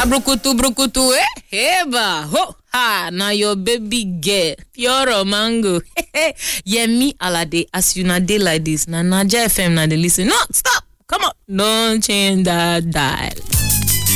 brukutu, eh? Heba, ho, ha, now your baby girl, pure mango. Yemi Alade, as you na day like this, na Naija FM na dey listen. No, stop, come on, don't change that dial.